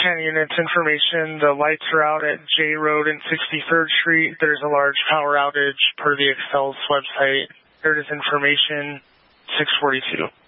10 units information. The lights are out at J Road and 63rd Street. There's a large power outage per the Excel's website. There is information 642.